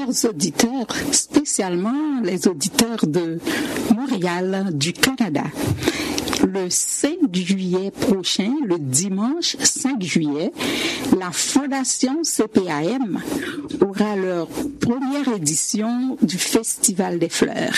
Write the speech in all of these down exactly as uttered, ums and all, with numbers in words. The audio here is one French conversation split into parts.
chers auditeurs, spécialement les auditeurs de Montréal, du Canada. Le cinq juillet prochain, le dimanche cinq juillet, la Fondation C P A M aura leur première édition du Festival des Fleurs.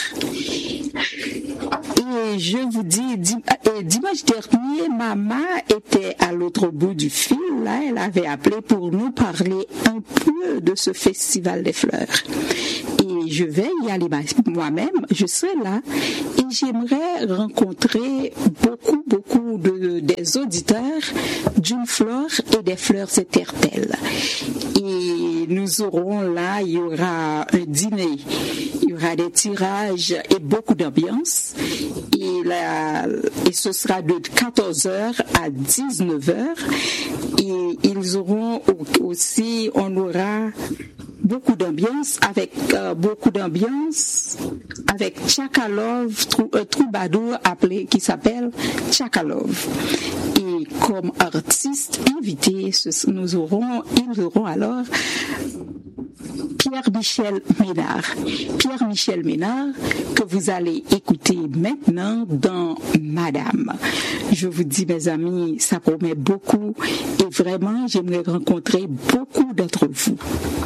Et je vous dis, dimanche dernier, Maman était à l'autre bout du fil. Là, elle avait appelé pour nous parler un peu de ce Festival des Fleurs. Et je vais y aller moi-même, je serai là et j'aimerais rencontrer beaucoup, beaucoup de, des auditeurs d'une fleur et des fleurs éternelles. Et nous aurons là, il y aura un dîner, il y aura des tirages et beaucoup d'ambiance. Et, là, et ce sera de quatorze heures à dix-neuf heures. Et ils auront aussi, on aura beaucoup d'ambiance avec euh, beaucoup d'ambiance avec Tchakalov, trou, euh, troubadour appelé qui s'appelle Tchakalov. Et comme artiste invité, ce, nous aurons, ils auront alors Pierre-Michel Ménard. Pierre-Michel Ménard que vous allez écouter maintenant dans Madame. Je vous dis, mes amis, ça promet beaucoup et vraiment, j'aimerais rencontrer beaucoup d'entre vous.